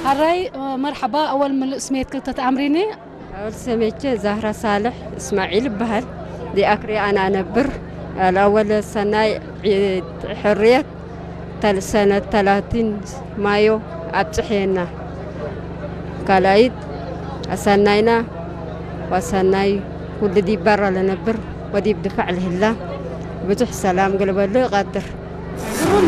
هراي مرحبا. أول من سميت كنت تعمريني؟ أول سميتي زهرة صالح إسماعيل بهل دي أكري أنا نبر الأول سنة عيد حرية سنة 30 مايو أبتحينا كلايد أسناينا وسناي كل دي برا لنبر ودي بدفع الهلا بتح سلام قلب له قدر. قرون